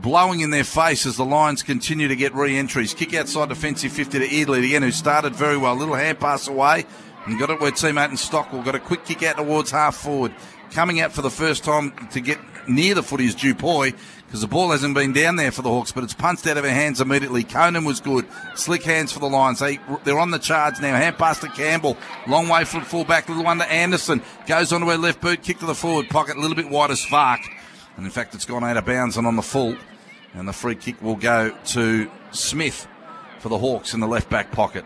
blowing in their face as the Lions continue to get re-entries. Kick outside defensive 50 to Eadley again, who started very well. Little hand pass away and got it where teammate and Stockwell got a quick kick out towards half forward. Coming out for the first time to get near the footy is Dupoy, because the ball hasn't been down there for the Hawks, but it's punched out of her hands immediately. Conan was good. Slick hands for the Lions. They're on the charge now. Hand pass to Campbell. Long way from full back. Little one to Anderson. Goes onto her left boot. Kick to the forward pocket. A little bit wide as Fark. And in fact, it's gone out of bounds and on the full. And the free kick will go to Smith for the Hawks in the left back pocket.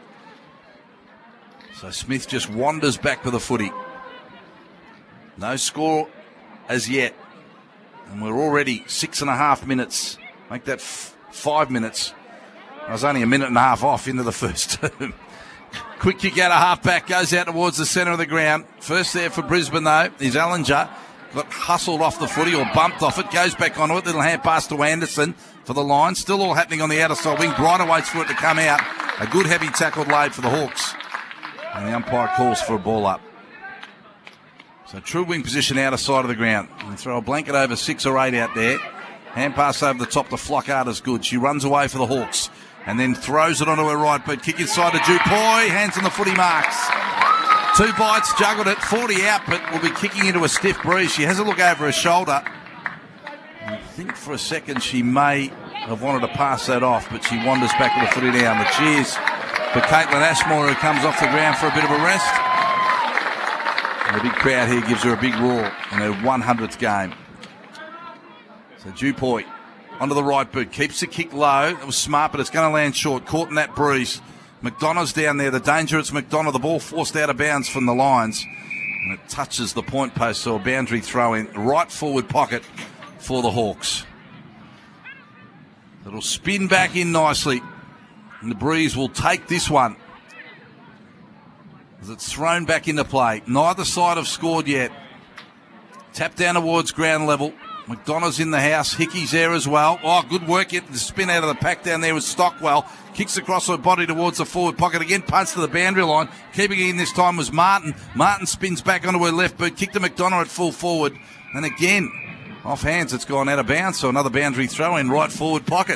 So Smith just wanders back with the footy. No score as yet. And we're already 6.5 minutes. Make that 5 minutes. I was only a minute and a half off into the first term. Quick kick out of half-back. Goes out towards the centre of the ground. First there for Brisbane, though, is Ellinger. Got hustled off the footy or bumped off it. Goes back onto it. Little hand pass to Anderson for the Lions. Still all happening on the outer side wing. Brighter waits for it to come out. A good heavy tackle laid for the Hawks. And the umpire calls for a ball up. So true wing position outer side of the ground. And throw a blanket over 6 or 8 out there. Hand pass over the top to Flockhart is good. She runs away for the Hawks and then throws it onto her right boot. Kick inside to Dupoy. Hands on the footy marks. 2 bites, juggled it. 40 out, but will be kicking into a stiff breeze. She has a look over her shoulder. I think for a second she may have wanted to pass that off, but she wanders back with the footy down. The cheers for Caitlin Ashmore, who comes off the ground for a bit of a rest. And the big crowd here gives her a big roar in her 100th game. So Dupoy onto the right boot. Keeps the kick low. It was smart, but it's going to land short. Caught in that breeze. McDonough's down there. The danger, it's McDonough. The ball forced out of bounds from the Lions. And it touches the point post, so a boundary throw in. Right forward pocket for the Hawks. It'll spin back in nicely. And the breeze will take this one as it's thrown back into play. Neither side have scored yet. Tap down towards ground level. McDonough's in the house. Hickey's there as well. Oh, good work. The spin out of the pack down there with Stockwell. Kicks across her body towards the forward pocket. Again, punts to the boundary line. Keeping it in this time was Martin. Martin spins back onto her left boot. Kick to McDonough at full forward. And again, off hands, it's gone out of bounds. So another boundary throw in right forward pocket.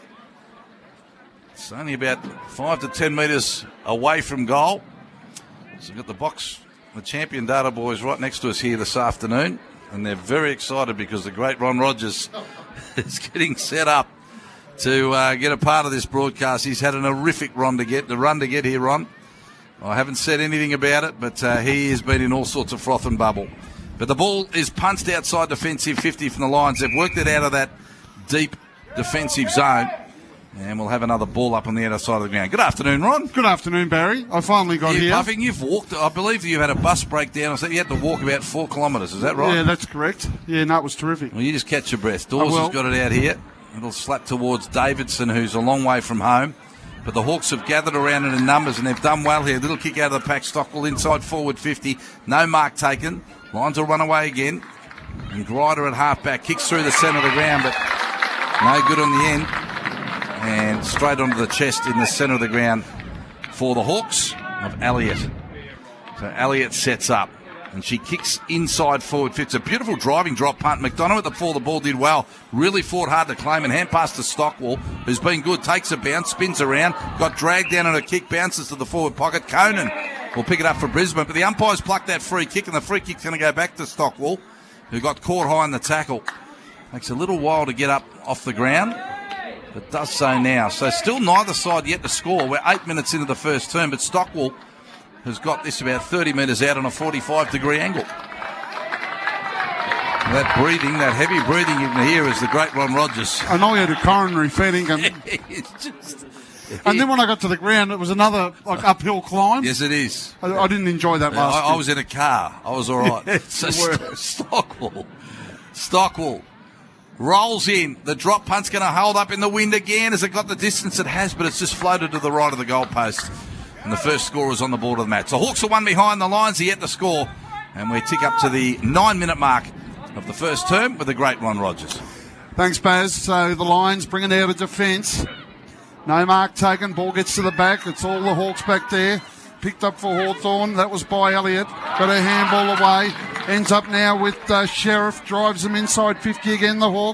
It's only about 5 to 10 metres away from goal. So we've got the box, the Champion Data boys right next to us here this afternoon. And they're very excited because the great Ron Rogers is getting set up to get a part of this broadcast. He's had an horrific run to get here, Ron. I haven't said anything about it, but he has been in all sorts of froth and bubble. But the ball is punched outside defensive 50 from the Lions. They've worked it out of that deep defensive zone. And we'll have another ball up on the outer side of the ground. Good afternoon, Ron. Good afternoon, Barry. I finally got here. Puffing, you've walked. I believe you had a bus breakdown. I said you had to walk about 4 kilometres. Is that right? Yeah, that's correct. Yeah, no, it was terrific. Well, you just catch your breath. Dawes has got it out here. It'll slap towards Davidson, who's a long way from home. But the Hawks have gathered around it in numbers, and they've done well here. Little kick out of the pack. Stockwell inside forward 50. No mark taken. Lions will run away again. And Grider at half-back. Kicks through the centre of the ground, but no good on the end. And straight onto the chest in the centre of the ground for the Hawks of Elliott. So Elliott sets up. And she kicks inside forward. It's a beautiful driving drop punt. McDonough at the fall. The ball did well. Really fought hard to claim. And hand pass to Stockwell, who's been good. Takes a bounce, spins around. Got dragged down on a kick. Bounces to the forward pocket. Conan will pick it up for Brisbane. But the umpires plucked that free kick. And the free kick's going to go back to Stockwell, who got caught high in the tackle. Takes a little while to get up off the ground, but does so now. So still neither side yet to score. We're 8 minutes into the first term, but Stockwell has got this about 30 metres out on a 45-degree angle. That breathing, that heavy breathing you can hear is the great Ron Rogers. I know he had a coronary fitting. And then when I got to the ground, it was another uphill climb. Yes, it is. I didn't enjoy that last I was in a car. I was all right. Yes, Stockwell rolls in. The drop punt's going to hold up in the wind again. Has it got the distance? It has, but it's just floated to the right of the goalpost. And the first score is on the board of the match. So Hawks are one behind. The Lions are yet to score. And we tick up to the 9-minute mark of the first term with the great Ron Rogers. Thanks, Baz. So the Lions bringing out a defence. No mark taken. Ball gets to the back. It's all the Hawks back there. Picked up for Hawthorn. That was by Elliott. Got a handball away. Ends up now with Sheriff. Drives them inside 50 again, the Hawks.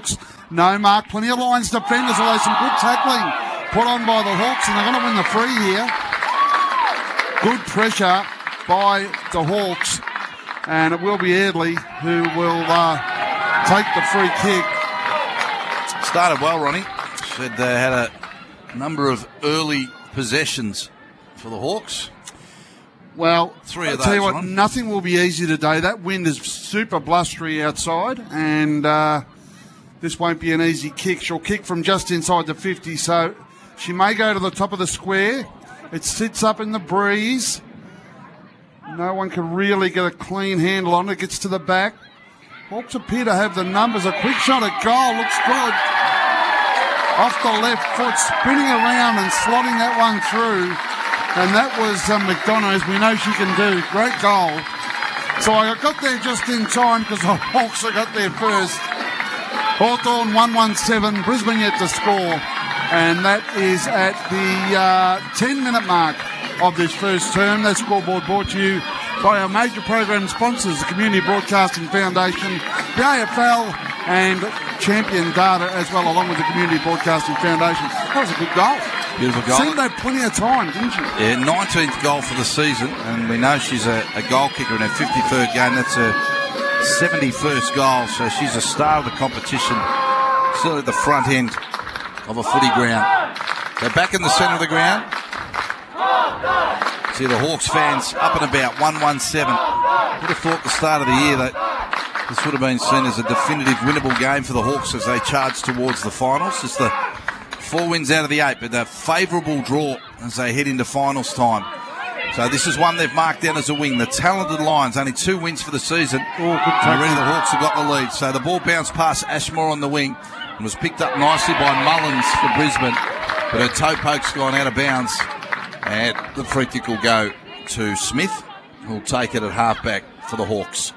No mark. Plenty of Lions defenders, although some good tackling put on by the Hawks, and they're going to win the free here. Good pressure by the Hawks, and it will be Eardley who will take the free kick. Started well, Ronnie. Said they had a number of early possessions for the Hawks. Well, Three of I'll tell you those, what, Ron. nothing will be easy today. That wind is super blustery outside, and this won't be an easy kick. She'll kick from just inside the 50, so she may go to the top of the square. It sits up in the breeze. No one can really get a clean handle on it. It gets to the back. Hawks appear to have the numbers. A quick shot at goal. Looks good. Off the left foot, spinning around and slotting that one through. And that was McDonough, as we know she can do. Great goal. So I got there just in time because the Hawks got there first. Hawthorn 117, Brisbane yet to score. And that is at the 10-minute mark of this first term. That scoreboard brought to you by our major program sponsors, the Community Broadcasting Foundation, the AFL, and Champion Data as well, along with the Community Broadcasting Foundation. That was a good goal. Beautiful goal. Seemed to have plenty of time, didn't she? Yeah, 19th goal for the season, and we know she's a goal kicker in her 53rd game. That's her 71st goal, so she's a star of the competition, still at the front end of a footy ground. So back in the centre of the ground. See the Hawks fans up and about, 117. Would have thought the start of the year that this would have been seen as a definitive winnable game for the Hawks as they charge towards the finals. It's the 4 wins out of the 8, but a favourable draw as they head into finals time. So this is one they've marked down as a win. The talented Lions, only 2 wins for the season. Already the Hawks have got the lead. So the ball bounced past Ashmore on the wing and was picked up nicely by Mullins for Brisbane, but her toe poke's gone out of bounds. And the free kick will go to Smith, who'll take it at halfback for the Hawks.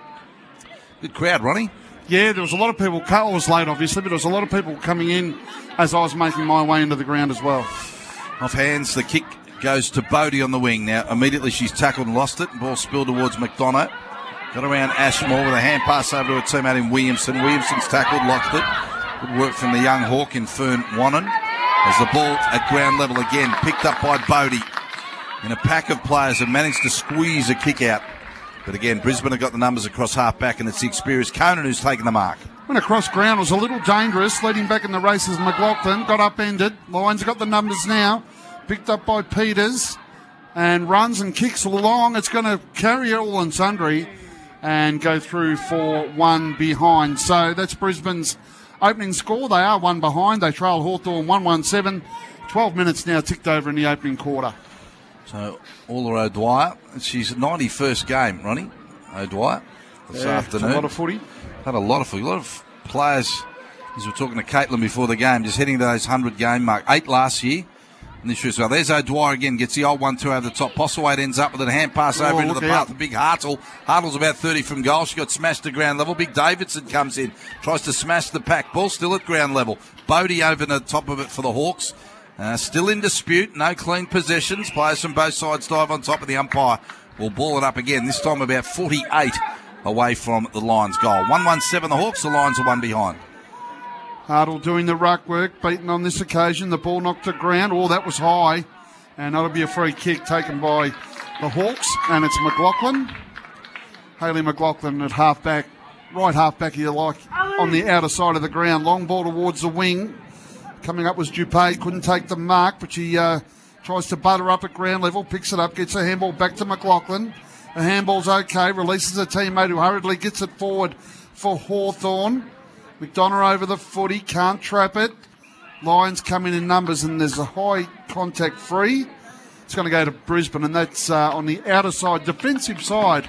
Good crowd, Ronnie. Yeah, there was a lot of people. Carl was late, obviously, but there was a lot of people coming in as I was making my way into the ground as well. Off hands, the kick goes to Bodie on the wing. Now, immediately she's tackled and lost it. Ball spilled towards McDonough. Got around Ashmore with a hand pass over to her teammate in Williamson. Williamson's tackled, lost it. Good work from the young Hawk in Fern Wannon. As the ball at ground level again, picked up by Bodie. And a pack of players have managed to squeeze a kick out. But again, Brisbane have got the numbers across half-back, and it's the experienced Conan who's taken the mark. Went across ground, was a little dangerous, leading back in the races. McLaughlin got upended. Lions have got the numbers now. Picked up by Peters and runs and kicks along. It's going to carry all and sundry and go through for one behind. So that's Brisbane's opening score. They are one behind. They trail Hawthorn 117. 12 minutes now ticked over in the opening quarter. So, Orla O'Dwyer, she's 91st game, Ronnie O'Dwyer, this afternoon. A lot of footy. Had a lot of footy. A lot of players, as we were talking to Caitlin before the game, just heading to those 100-game mark. 8 last year. And this year as well. There's O'Dwyer again, gets the old 1-2 over the top. Postlethwaite ends up with a hand pass over into the path of Big Hartle. Hartle's about 30 from goal. She got smashed to ground level. Big Davidson comes in, tries to smash the pack. Ball still at ground level. Bodie over the top of it for the Hawks. Still in dispute, no clean possessions. Players from both sides dive on top of the umpire. Will ball it up again, this time about 48 away from the Lions' goal. 117 the Hawks, the Lions are one behind. Hartle doing the ruck work, beaten on this occasion. The ball knocked to ground. Oh, that was high. And that'll be a free kick taken by the Hawks. And it's McLaughlin. Hayley McLaughlin at halfback, right halfback if you like, on the outer side of the ground. Long ball towards the wing. Coming up was Dupay, couldn't take the mark, but she tries to butter up at ground level, picks it up, gets a handball back to McLaughlin. The handball's okay, releases a teammate who hurriedly gets it forward for Hawthorn. McDonough over the footy, can't trap it. Lions come in numbers, and there's a high contact free. It's going to go to Brisbane, and that's on the outer side, defensive side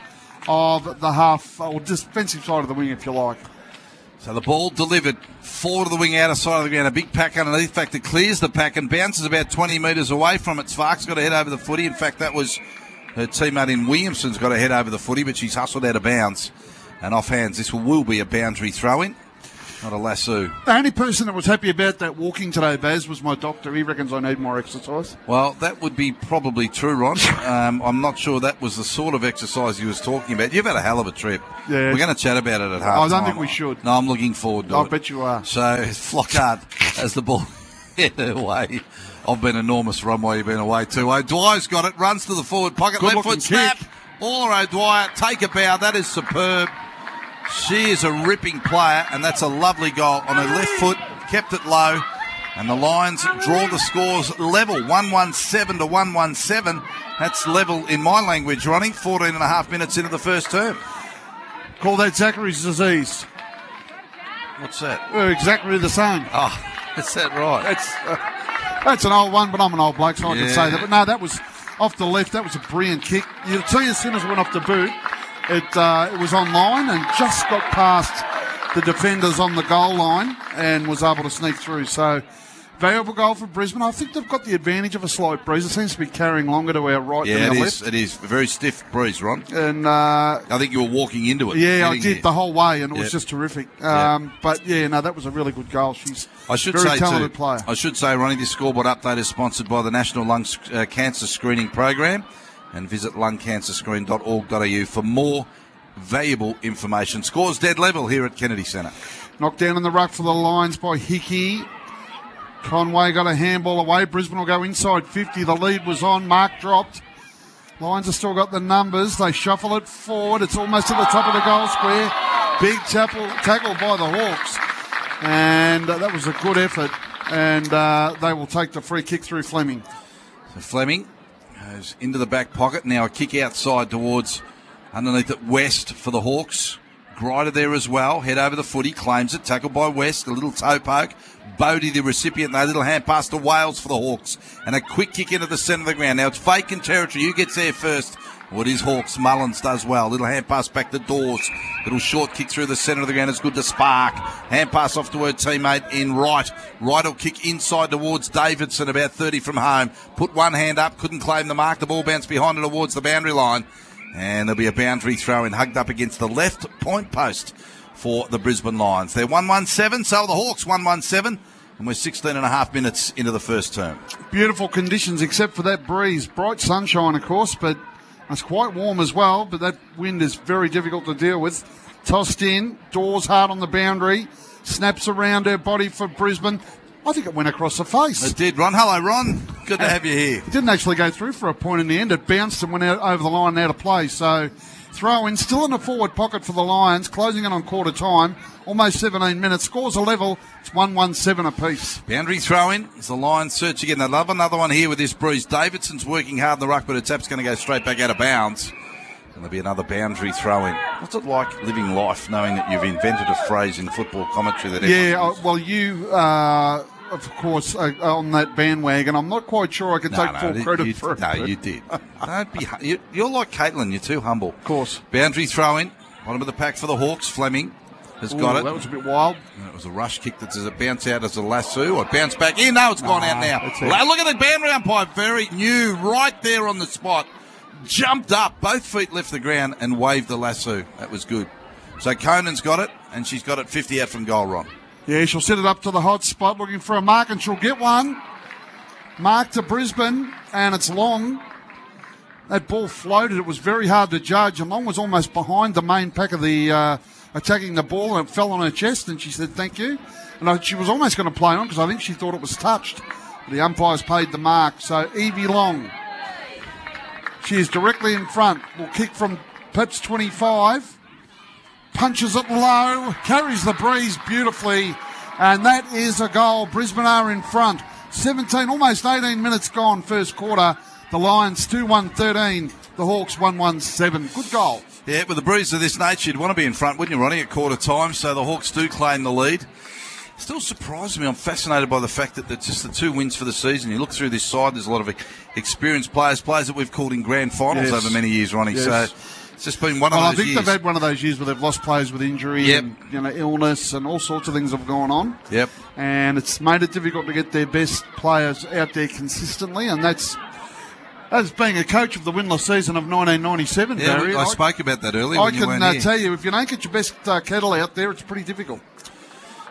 of the half, or defensive side of the wing, if you like. So the ball delivered forward to the wing, outer side of the ground. A big pack underneath. In fact, it clears the pack and bounces about 20 metres away from it. Sparks got to head over the footy. In fact, that was her teammate in Williamson's got to head over the footy, but she's hustled out of bounds. And off hands, this will be a boundary throw-in. not a lasso. The only person that was happy about that walking today, Baz, was my doctor. He reckons I need more exercise. Well, that would be probably true, Ron. I'm not sure that was the sort of exercise he was talking about. You've had a hell of a trip. Yeah. We're going to chat about it at half I don't think we should. No, I'm looking forward to it. I bet you are. So, Flockhart has the ball headed away. I've been enormous, Ron, while you've been away too. O'Dwyer's got it, runs to the forward pocket, Good left foot looking snap. kick. All O'Dwyer, take a bow. That is superb. She is a ripping player, and that's a lovely goal on her left foot. Kept it low, and the Lions draw the scores level, 117 to 117. That's level in my language, Ronnie. 14 and a half minutes into the first term. Call that Zachary's disease. What's that? We're exactly the same. Oh, is that right? That's an old one, but I'm an old bloke, so I can Yeah. say that. But no, that was off the left. That was a brilliant kick. You'll see as soon as it went off the boot, it was online and just got past the defenders on the goal line and was able to sneak through. So, valuable goal for Brisbane. I think they've got the advantage of a slight breeze. It seems to be carrying longer to our right Yeah, than it our is. left. It is a very stiff breeze, Ron. And I think you were walking into it. yeah, I heading did here. the whole way, and it was Yep. just terrific. Yep. But yeah, no, that was a really good goal. She's I should very say talented too, player. I should say, Ronnie, this scoreboard update is sponsored by the National Lung Cancer Screening Program, and visit lungcancerscreen.org.au for more valuable information. Scores dead level here at Kennedy Centre. Knocked down in the ruck for the Lions by Hickey. Conway got a handball away. Brisbane will go inside 50. The lead was on. Mark dropped. Lions have still got the numbers. They shuffle it forward. It's almost at the top of the goal square. Big tackle by the Hawks. And that was a good effort. And they will take the free kick through Fleming. So Fleming goes into the back pocket. Now a kick outside towards underneath it West for the Hawks. Grider there as well. Head over the footy. Claims it. Tackled by West. A little toe poke. Bodie, the recipient. A little hand pass to Wales for the Hawks. And a quick kick into the centre of the ground. Now it's vacant territory. Who gets there first? What is Hawks? Mullins does well. Little hand pass back to Dawes. Little short kick through the centre of the ground. It's good to Spark. Hand pass off to her teammate in Wright. Wright will kick inside towards Davidson, about 30 from home. Put one hand up. Couldn't claim the mark. The ball bounced behind her towards the boundary line. And there'll be a boundary throw in, hugged up against the left point post for the Brisbane Lions. They're 117, so the Hawks 117, and we're 16 and a half minutes into the first term. Beautiful conditions except for that breeze. Bright sunshine, of course, but it's quite warm as well. But that wind is very difficult to deal with. Tossed in, Dawes hard on the boundary, snaps around her body for Brisbane. I think it went across the face. It did, Ron. Hello, Ron. Good to have you here. It didn't actually go through for a point in the end. It bounced and went out over the line and out of play. So throw in, still in the forward pocket for the Lions, closing it on quarter time. Almost 17 minutes. Scores a level. It's 1-1-7 apiece. Boundary throw in. As the Lions search again. They love another one here with this breeze. Davidson's working hard in the ruck, but a tap's going to go straight back out of bounds. And there'll be another boundary throw in. What's it like living life knowing that you've invented a phrase in football commentary that everyone uses? Well, you, of course, on that bandwagon. I'm not quite sure I can take full credit for it. No, you did. Don't be. You're like Caitlin. You're too humble. Of course. Boundary throw in. Bottom of the pack for the Hawks. Fleming has got it. That was a bit wild. And it was a rush kick that does a bounce out as a lasso. Or bounce back in. No, it's gone out now. That's it. Look at the boundary umpire. Very new. Right there on the spot. Jumped up. Both feet left the ground and waved the lasso. That was good. So Conan's got it. And she's got it 50 out from goal, Ron. Yeah, she'll set it up to the hot spot, looking for a mark, and she'll get one. Mark to Brisbane, and it's Long. That ball floated. It was very hard to judge, and Long was almost behind the main pack of the attacking the ball, and it fell on her chest, and she said, thank you. And she was almost going to play on because I think she thought it was touched. But the umpires paid the mark. So Evie Long, she is directly in front. Will kick from Pips 25. Punches it low, carries the breeze beautifully, and that is a goal. Brisbane are in front. 17, almost 18 minutes gone, first quarter. The Lions 2-1-13, the Hawks 1-1-7. Good goal. Yeah, with a breeze of this nature, you'd want to be in front, wouldn't you, Ronnie, at quarter time? So the Hawks do claim the lead. Still surprises me. I'm fascinated by the fact that it's just the 2 wins for the season. You look through this side, there's a lot of experienced players that we've called in grand finals over many years, Ronnie. Yes. So it's just been one of those I think years. they've had one of those years where they've lost players with injury and illness and all sorts of things have gone on. Yep. And it's made it difficult to get their best players out there consistently, and that's as being a coach of the winless season of 1997, Yeah, Barry. I spoke about that earlier. I when you can weren't here. tell you, if you don't get your best kettle out there, it's pretty difficult.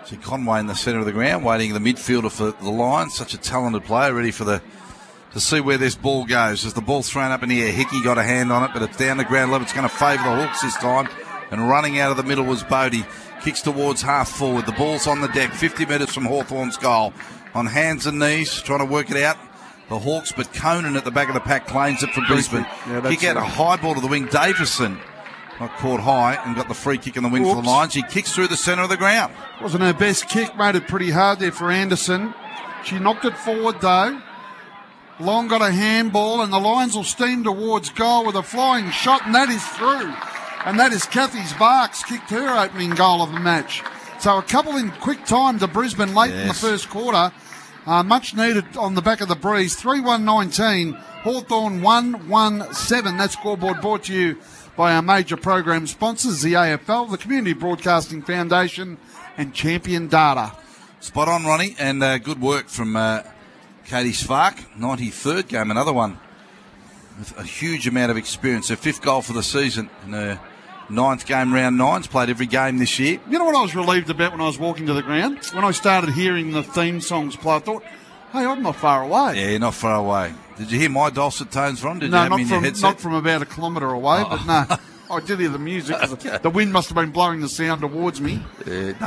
See Conway in the centre of the ground, waiting in the midfielder for the Lions. Such a talented player, ready for to see where this ball goes. As the ball's thrown up in the air, Hickey got a hand on it, but it's down the ground level. It's going to favour the Hawks this time. And running out of the middle was Bodie. Kicks towards half forward. The ball's on the deck, 50 metres from Hawthorn's goal. On hands and knees, trying to work it out. The Hawks, but Conan at the back of the pack claims it for Brisbane. Kick out a high ball to the wing. Davison not caught high and got the free kick in the win for the Lions. He kicks through the centre of the ground. Wasn't her best kick, made it pretty hard there for Anderson. She knocked it forward though. Long got a handball and the Lions will steam towards goal with a flying shot, and that is through. And that is Kathy Sparks, kicked her opening goal of the match. So a couple in quick time to Brisbane late in the first quarter. Much needed on the back of the breeze. 3-1-19, Hawthorn 1-1-7. That scoreboard brought to you by our major program sponsors, the AFL, the Community Broadcasting Foundation, and Champion Data. Spot on, Ronnie, and good work from Katie Spark. 93rd game, another one with a huge amount of experience. Her 5th goal for the season in her 9th game, round 9's played every game this year. You know what I was relieved about when I was walking to the ground? When I started hearing the theme songs play, I thought, hey, I'm not far away. Yeah, you're not far away. Did you hear my dulcet tones, Ron? Did no, you have me in your headset? Not from about a kilometre away, but no. I did hear the music. The wind must have been blowing the sound towards me. You've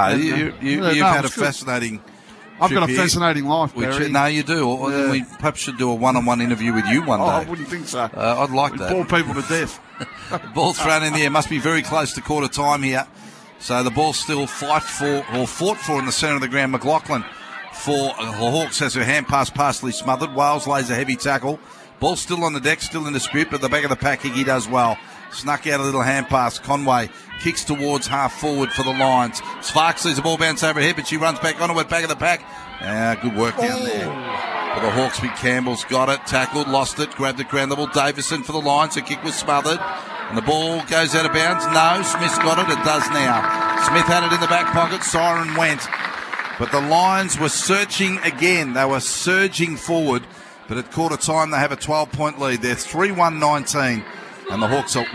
had a fascinating I've got a fascinating life, Barry. No, you do. We perhaps should do a one-on-one interview with you one day. I wouldn't think so. I'd like that. Bore people to death. The ball thrown in the air. Must be very close to quarter time here. So the ball's still fought for in the centre of the ground. McLaughlin for the Hawks has her hand pass partially smothered. Wales lays a heavy tackle. Ball still on the deck, still in dispute, but the back of the pack, he does well. Snuck out a little hand pass. Conway kicks towards half forward for the Lions. Sparks sees the ball bounce overhead, but she runs back onto it, back of the pack. Good work down there. For the Hawks, Big Campbell's got it, tackled, lost it, grabbed it ground level. Davison for the Lions, the kick was smothered. And the ball goes out of bounds. No, Smith's got it. It does now. Smith had it in the back pocket. Siren went. But the Lions were searching again. They were surging forward. But at quarter time, they have a 12-point lead. They're 3-1-19. And the Hawks are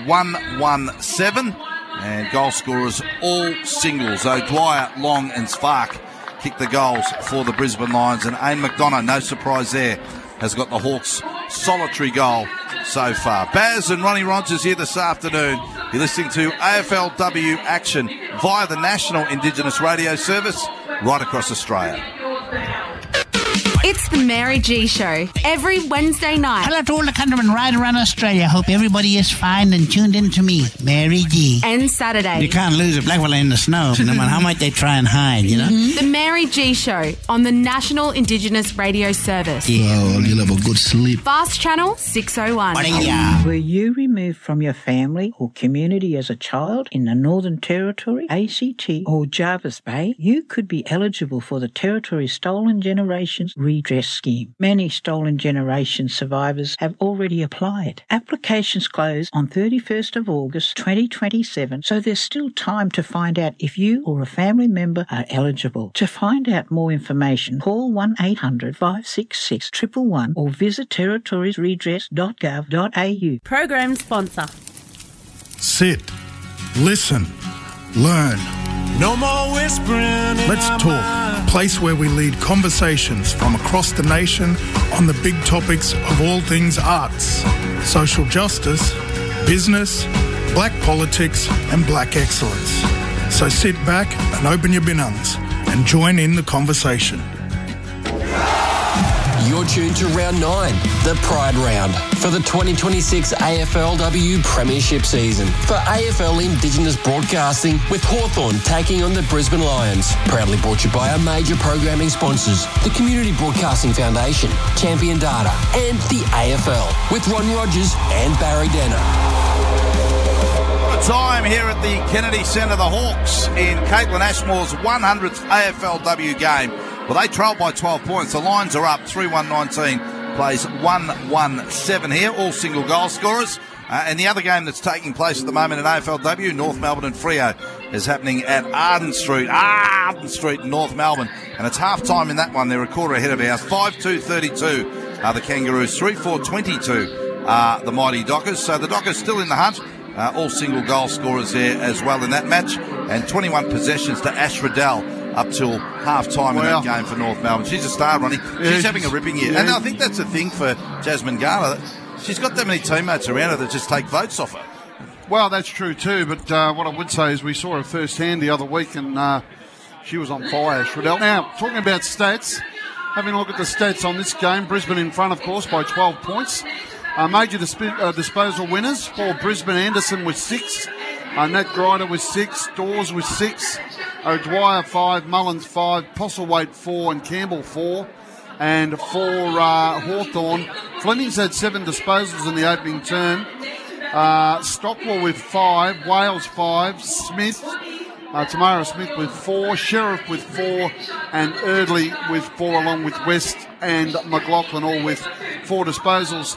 1-1-7. And goal scorers all singles. O'Dwyer, Long and Spark kick the goals for the Brisbane Lions. And Aine McDonough, no surprise there, has got the Hawks' solitary goal so far. Baz and Ronnie Rogers here this afternoon. You're listening to AFLW action via the National Indigenous Radio Service right across Australia. It's the Mary G Show every Wednesday night. Hello to all the countrymen right around Australia. Hope everybody is fine and tuned in to me, Mary G. And Saturday. You can't lose a black fella in the snow, no matter how much they try and hide, you know. The Mary G Show on the National Indigenous Radio Service. Yeah, well, you'll have a good sleep. Fast Channel 601. Yeah. Were you removed from your family or community as a child in the Northern Territory, ACT or Jervis Bay? You could be eligible for the Territory Stolen Generations Redress Scheme. Many Stolen Generation survivors have already applied. Applications close on 31st of August 2027, so there's still time to find out if you or a family member are eligible. To find out more information, call 1-800-566-111 or visit territoriesredress.gov.au. Program sponsor. Sit, listen, learn. No more whispering. Let's talk. A place where we lead conversations from across the nation on the big topics of all things arts, social justice, business, black politics and black excellence. So sit back and open your binungs and join in the conversation. You're tuned to Round 9, the Pride Round, for the 2026 AFLW Premiership season. For AFL Indigenous Broadcasting, with Hawthorn taking on the Brisbane Lions. Proudly brought to you by our major programming sponsors, the Community Broadcasting Foundation, Champion Data, and the AFL, with Ron Rogers and Barry Denner. Time here at the Kennedy Centre, the Hawks in Caitlin Ashmore's 100th AFLW game. Well, they trail by 12 points. The Lions are up 3-1-19, plays 1-1-7 here, all single goal scorers. And the other game that's taking place at the moment in AFLW, North Melbourne and Freo, is happening at Arden Street in North Melbourne. And it's half-time in that one. They're a quarter ahead of ours. 5-2-32 are the Kangaroos. 3-4-22 are the Mighty Dockers. So the Dockers still in the hunt. All single goal scorers there as well in that match. And 21 possessions to Ash Riddell up till half-time in that game for North Melbourne. She's a star, Ronnie. She's having a ripping year. And I think that's the thing for Jasmine Garner. She's got that many teammates around her that just take votes off her. Well, that's true too, but what I would say is we saw her firsthand the other week, and she was on fire, Shriddell. Now, talking about stats, having a look at the stats on this game, Brisbane in front, of course, by 12 points. Major disposal winners for Brisbane: Anderson with 6, Nat Grider with 6, Dawes with 6, O'Dwyer 5, Mullins 5, Postlethwaite 4, and Campbell 4. And for Hawthorn, Fleming's had 7 disposals in the opening term. Stockwell with 5, Wales 5, Smith, Tamara Smith with 4, Sheriff with 4, and Erdley with 4, along with West and McLaughlin, all with 4 disposals.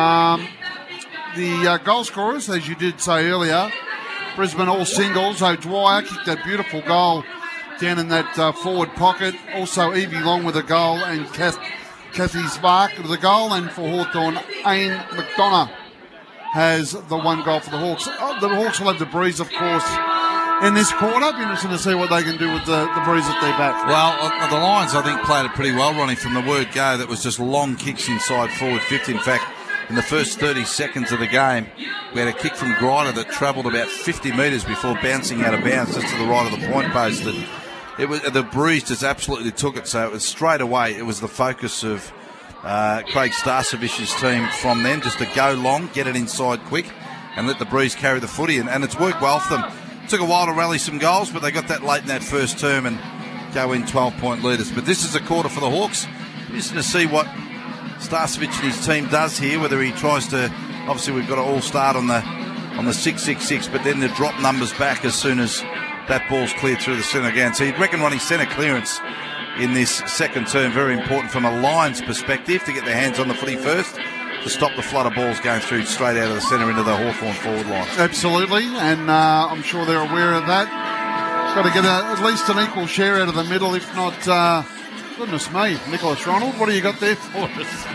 The goal scorers, as you did say earlier, Brisbane all singles. O'Dwyer kicked that beautiful goal down in that forward pocket. Also Evie Long with a goal, and Kathy Spark with a goal. And for Hawthorn, Aine McDonough has the 1 goal for the Hawks. The Hawks will have the breeze, of course, in this quarter. Be interesting to see what they can do with the breeze at their back. Well, the Lions, I think, played it pretty well, Ronnie, from the word go. That was just long kicks inside forward 50. In fact, in the first 30 seconds of the game, we had a kick from Grider that travelled about 50 metres before bouncing out of bounds just to the right of the point post. And it was, the breeze just absolutely took it. So it was straight away, it was the focus of Craig Starcevich's team from them, just to go long, get it inside quick, and let the breeze carry the footy. And it's worked well for them. It took a while to rally some goals, but they got that late in that first term and go in 12-point leaders. But this is a quarter for the Hawks. Interesting to see what Starcevich and his team does here, whether he tries to, obviously we've got to all start on the 6-6-6, but then to drop numbers back as soon as that ball's cleared through the centre again. So you'd reckon running centre clearance in this second term, very important from a Lions perspective, to get their hands on the footy first, to stop the flood of balls going through straight out of the centre into the Hawthorn forward line. Absolutely, and I'm sure they're aware of that. Got to get at least an equal share out of the middle, if not... goodness me, Nicholas Ronald, what do you got there for us?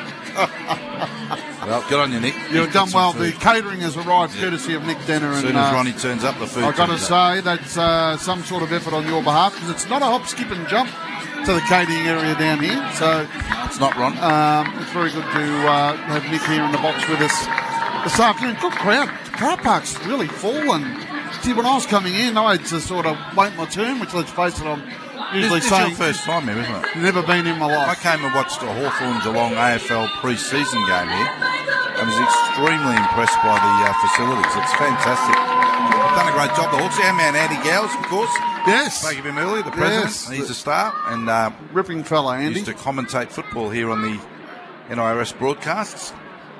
Well, good on you, Nick. You've done well. The catering has arrived, courtesy of Nick Denner. As soon as Ronnie turns up, the food I've got to say, that's some sort of effort on your behalf, because it's not a hop, skip and jump to the catering area down here. So it's not, Ron. It's very good to have Nick here in the box with us this afternoon. Good crowd. The car park's really full, and see, when I was coming in, I had to sort of wait my turn, which, let's face it, I'm usually this saying... It's your first time here, isn't it? Never been in my life. I came and watched a Hawthorn-Geelong AFL pre-season game here. I was extremely impressed by the facilities. It's fantastic. They've done a great job. The Hawks, our man Andy Gowes, of course. Yes. Spoke of him earlier, the president. Yes. He's a star. And ripping fella, Andy. Used to commentate football here on the NIRS broadcasts.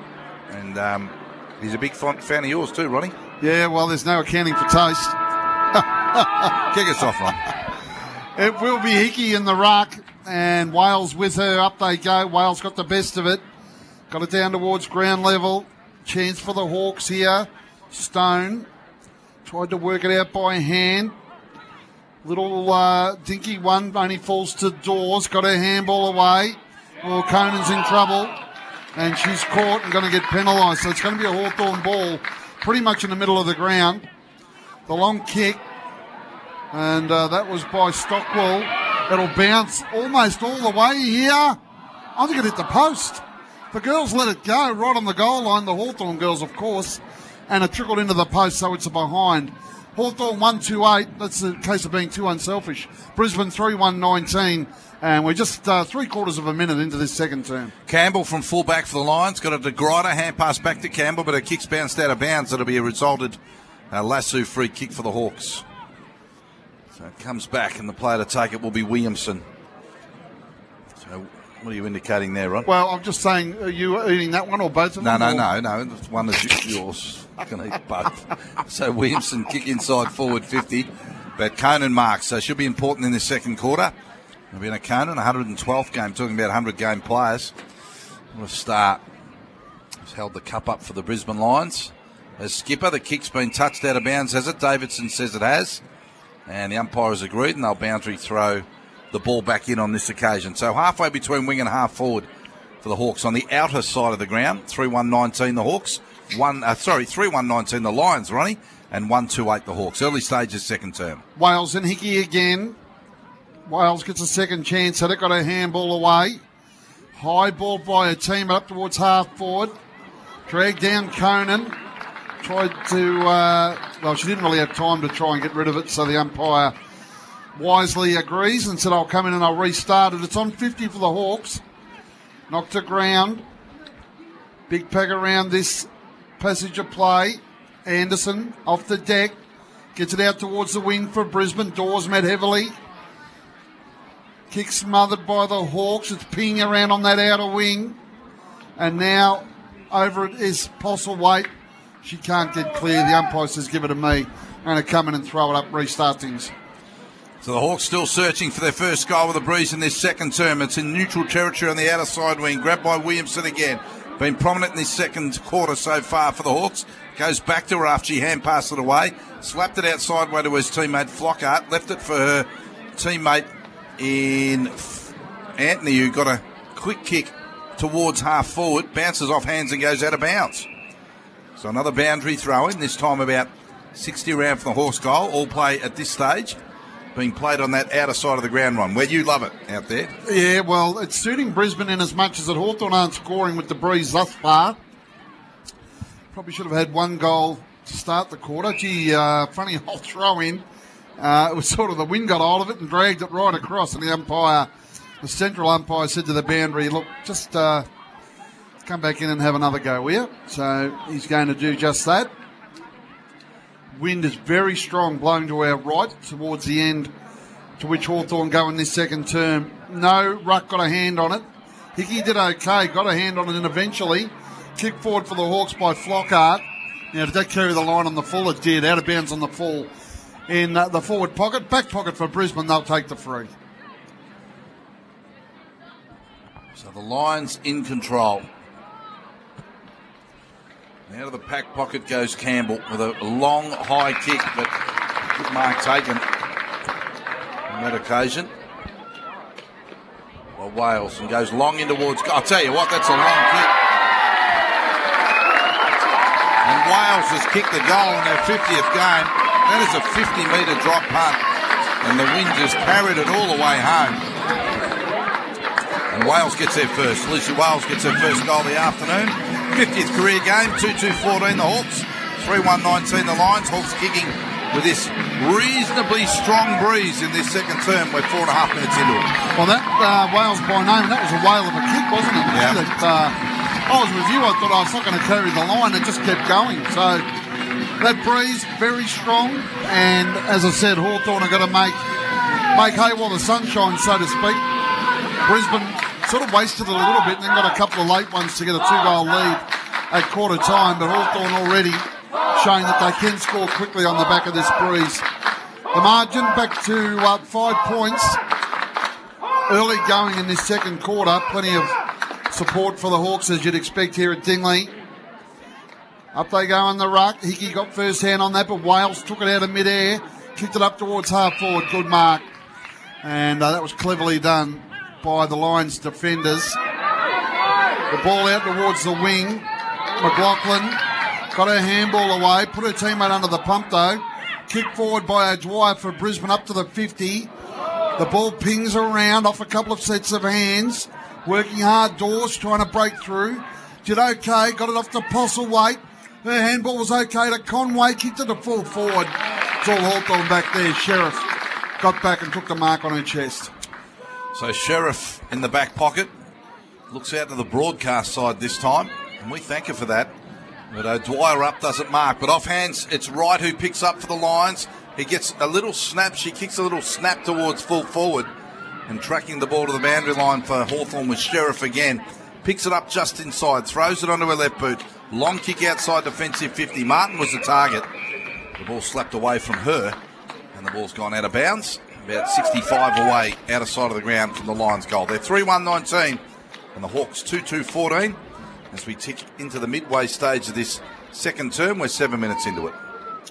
And he's a big fan of yours too, Ronnie. Yeah, well, there's no accounting for taste. Kick us off, Ron. It will be Hickey in the ruck, and Wales with her. Up they go. Wales got the best of it. Got it down towards ground level. Chance for the Hawks here. Stone tried to work it out by hand. Little dinky one only falls to Dawes. Got her handball away. Well, Conan's in trouble, and she's caught and going to get penalised. So it's going to be a Hawthorn ball pretty much in the middle of the ground. The long kick, and that was by Stockwell. It'll bounce almost all the way here. I think it hit the post. The girls let it go right on the goal line, the Hawthorn girls, of course, and it trickled into the post, so it's a behind. Hawthorn 1-2-8. That's a case of being too unselfish. Brisbane 3-1-19, and we're just 3/4 of a minute into this second term. Campbell from fullback for the Lions. Got a De Gruyter, hand pass back to Campbell, but her kick's bounced out of bounds. It'll be a resulted lasso free kick for the Hawks. So it comes back, and the player to take it will be Williamson. So what are you indicating there, Ron? Well, I'm just saying, are you eating that one or both of them? No. One is yours. I can eat both. So Williamson kick inside forward 50, but Conan marks. So it should be important in this second quarter. It'll be in a Conan, 112th game, talking about 100-game players. What a start. He's held the cup up for the Brisbane Lions. As skipper, the kick's been touched out of bounds, has it? Davidson says it has. And the umpire has agreed, and they'll boundary throw the ball back in on this occasion. So halfway between wing and half forward for the Hawks on the outer side of the ground. 3-1-19 the Hawks. 3-1-19 the Lions, Ronnie, and 1-2-8 the Hawks. Early stages, second term. Wales and Hickey again. Wales gets a second chance at it. Got a handball away. High ball by a team up towards half forward. Dragged down Conan. Tried to, she didn't really have time to try and get rid of it, so the umpire wisely agrees and said, I'll come in and I'll restart it. It's on 50 for the Hawks. Knocked to ground. Big pack around this passage of play. Anderson off the deck. Gets it out towards the wing for Brisbane. Dawes met heavily. Kick smothered by the Hawks. It's pinging around on that outer wing. And now over it is Postlethwaite. She can't get clear. The umpire says, give it to me. I'm going to come in and throw it up, restart things. So the Hawks still searching for their first goal with a breeze in this second term. It's in neutral territory on the outer side wing. Grabbed by Williamson again. Been prominent in this second quarter so far for the Hawks. Goes back to her after she hand passed it away. Slapped it outside way to his teammate Flockhart. Left it for her teammate in Anthony, who got a quick kick towards half forward. Bounces off hands and goes out of bounds. So another boundary throw in, this time about 60 around for the Hawks goal. All play at this stage being played on that outer side of the ground run, where you love it out there. Yeah, well, it's suiting Brisbane in as much as that Hawthorn aren't scoring with the breeze thus far. Probably should have had one goal to start the quarter. Gee, funny old throw in. It was sort of the wind got hold of it and dragged it right across, and the central umpire said to the boundary, look, just come back in and have another go, will you? So he's going to do just that. Wind is very strong, blowing to our right towards the end, to which Hawthorn go in this second term. No, Ruck got a hand on it. Hickey did okay, got a hand on it, and eventually kick forward for the Hawks by Flockhart. Now, did that carry the line on the full? It did, out of bounds on the full. In the forward pocket, back pocket for Brisbane, they'll take the free. So the Lions in control. Out of the pack pocket goes Campbell with a long, high kick, but good mark taken on that occasion. Well, Wales, and goes long in towards... I'll tell you what, that's a long kick. And Wales has kicked the goal in their 50th game. That is a 50-metre drop punt, and the wind just carried it all the way home. And Wales gets there first. Lucy Wales gets her first goal of the afternoon. 50th career game, 2-2-14 the Hawks, 3-1-19 the Lions. Hawks kicking with this reasonably strong breeze in this second term. We're 4.5 minutes into it. Well, that Wales by name, that was a whale of a kick, wasn't it? Yeah. I was with you, I thought I was not going to carry the line, it just kept going. So that breeze, very strong, and as I said, Hawthorn are going to make hay while the sun shines, so to speak. Brisbane sort of wasted it a little bit and then got a couple of late ones to get a 2-goal lead at quarter time, but Hawthorn already showing that they can score quickly on the back of this breeze. The margin back to 5 points. Early going in this second quarter. Plenty of support for the Hawks, as you'd expect here at Dingley. Up they go on the ruck. Hickey got first hand on that, but Wales took it out of mid-air, kicked it up towards half forward. Good mark. And that was cleverly done by the Lions defenders. The ball out towards the wing. McLaughlin got her handball away, put her teammate under the pump though. Kick forward by O'Dwyer for Brisbane up to the 50. The ball pings around off a couple of sets of hands. Working hard, Dawes trying to break through. Did okay, got it off to Postlethwaite. Her handball was okay to Conway, kicked it to full forward. It's all Hawthorn back there. Sheriff got back and took the mark on her chest. So Sheriff in the back pocket looks out to the broadcast side this time, and we thank her for that. But O'Dwyer up doesn't mark. But off hands, it's Wright who picks up for the Lions. He gets a little snap. She kicks a little snap towards full forward, and tracking the ball to the boundary line for Hawthorn with Sheriff again. Picks it up just inside, throws it onto her left boot. Long kick outside defensive 50. Martin was the target. The ball slapped away from her, and the ball's gone out of bounds. About 65 away, out of sight of the ground from the Lions goal. They're 3-1-19, and the Hawks 2-2-14 as we tick into the midway stage of this second term. We're 7 minutes into it.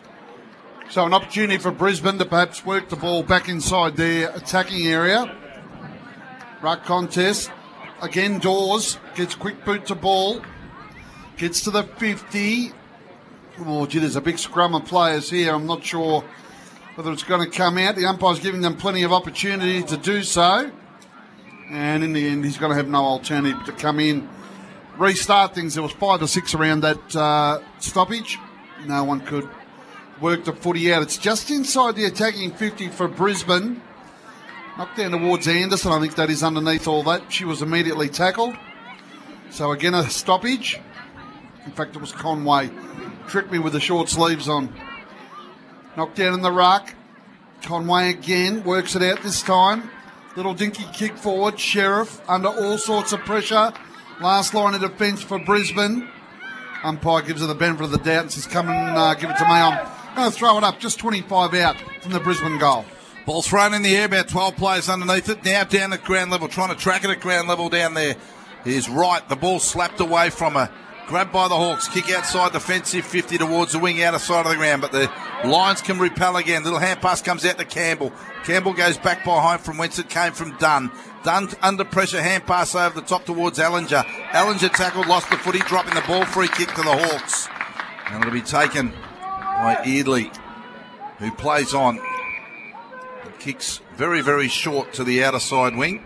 So an opportunity for Brisbane to perhaps work the ball back inside their attacking area. Ruck contest. Again, Dawes gets quick boot to ball. Gets to the 50. Oh, gee, there's a big scrum of players here. I'm not sure whether it's going to come out. The umpire's giving them plenty of opportunity to do so. And in the end, he's going to have no alternative to come in, restart things. There was 5 or 6 around that stoppage. No one could work the footy out. It's just inside the attacking 50 for Brisbane. Knocked down towards Anderson. I think that is underneath all that. She was immediately tackled. So again, a stoppage. In fact, it was Conway. Tricked me with the short sleeves on. Knocked down in the ruck. Conway again works it out this time. Little dinky kick forward. Sheriff under all sorts of pressure. Last line of defence for Brisbane. Umpire gives her the benefit of the doubt and says, come and give it to me. I'm going to throw it up. Just 25 out from the Brisbane goal. Ball thrown in the air, about 12 players underneath it. Now down at ground level, trying to track it at ground level down there. He's right. The ball slapped away from her. Grabbed by the Hawks. Kick outside defensive 50 towards the wing outer side of the ground. But the Lions can repel again. Little hand pass comes out to Campbell. Campbell goes back behind from whence it came from Dunn. Dunn under pressure, hand pass over the top towards Ellinger. Ellinger tackled, lost the footy, dropping the ball, free kick to the Hawks. And it'll be taken by Eardley, who plays on. And kicks very, very short to the outer side wing.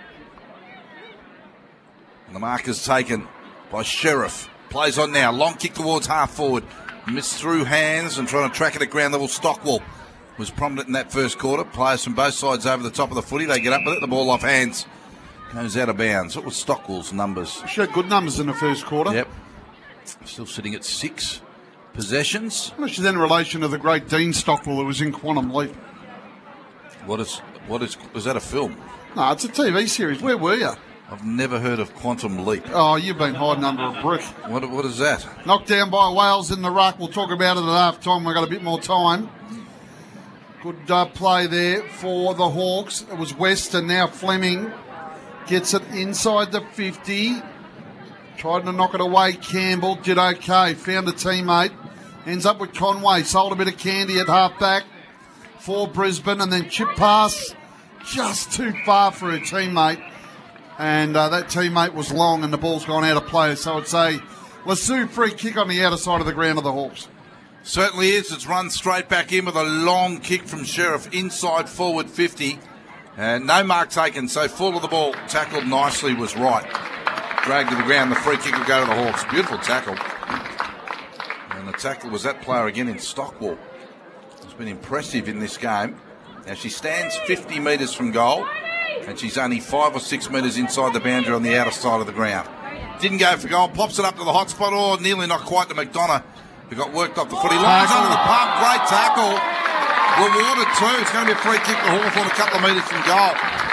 And the mark is taken by Sheriff. Plays on now. Long kick towards half forward. Missed through hands and trying to track it at ground level. Stockwell was prominent in that first quarter. Players from both sides over the top of the footy. They get up with it. The ball off hands. Goes out of bounds. What was Stockwell's numbers? She had good numbers in the first quarter. Yep. Still sitting at 6 possessions. Which is in relation to the great Dean Stockwell who was in Quantum Leap. Was that a film? No, it's a TV series. Where were you? I've never heard of Quantum Leap. Oh, you've been hiding under a brick. What is that? Knocked down by Wales in the ruck. We'll talk about it at half time. We've got a bit more time. Good play there for the Hawks. It was West and now Fleming gets it inside the 50. Tried to knock it away. Campbell did okay. Found a teammate. Ends up with Conway. Sold a bit of candy at half back for Brisbane and then chip pass just too far for her teammate. And that teammate was long and the ball's gone out of play. So it's a Lasue free kick on the outer side of the ground of the Hawks. Certainly is. It's run straight back in with a long kick from Sheriff inside forward 50. And no mark taken, so full of the ball. Tackled nicely was right. Dragged to the ground. The free kick will go to the Hawks. Beautiful tackle. And the tackle was that player again in Stockwell. It's been impressive in this game. Now she stands 50 metres from goal. And she's only 5 or 6 metres inside the boundary on the outer side of the ground. Didn't go for goal. Pops it up to the hot spot. Oh, nearly not quite to McDonough, who got worked off the footy. Lines under the pump. Great tackle. Rewarded too. It's going to be a free kick to Hawthorn a couple of metres from goal.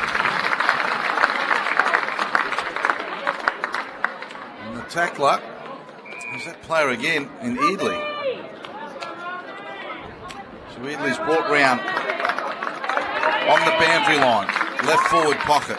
And the tackler is that player again in Eardley. So Eardley's brought round on the boundary line. Left forward pocket.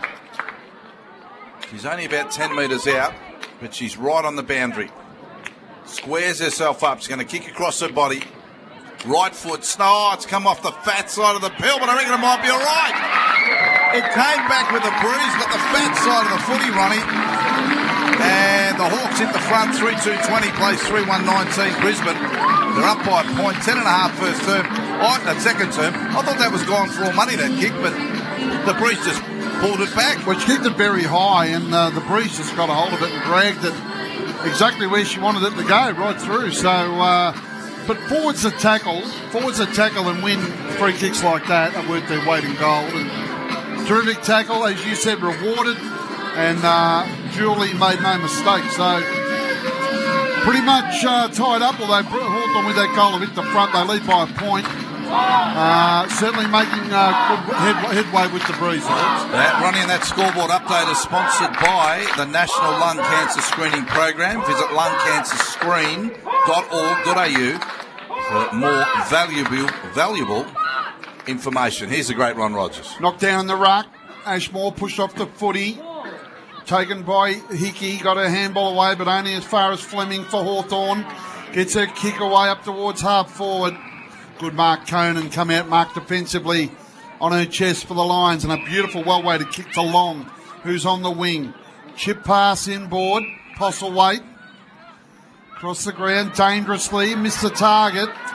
She's only about 10 metres out, but she's right on the boundary. Squares herself up. She's going to kick across her body. Right foot. It's come off the fat side of the pill, but I reckon it might be all right. It came back with a bruise, but the fat side of the footy, Ronnie. And the Hawks hit the front. 3-2-20 plays 3-1-19 Brisbane. They're up by a point. 10.5 first term. The second term. I thought that was gone for all money, that kick, but the breeze just pulled it back. Well, she kicked it very high, and the breeze just got a hold of it and dragged it exactly where she wanted it to go, right through. So, but forwards that tackle and win free kicks like that are worth their weight in gold. And terrific tackle, as you said, rewarded, and Julie made no mistake. So, pretty much tied up, although Hawthorn with that goal have hit the front. They lead by a point. Certainly making good headway with the breeze. That running that scoreboard update is sponsored by the National Lung Cancer Screening Program. Visit lungcancerscreen.org.au for more valuable information. Here's the great Ron Rogers. Knocked down in the ruck. Ashmore pushed off the footy. Taken by Hickey. Got her handball away, but only as far as Fleming for Hawthorn. Gets her kick away up towards half forward. Good Mark Conan come out, marked defensively on her chest for the Lions, and a beautiful well-weighted kick to Long, who's on the wing. Chip pass inboard, Postlethwaite. Across the ground, dangerously, missed the target.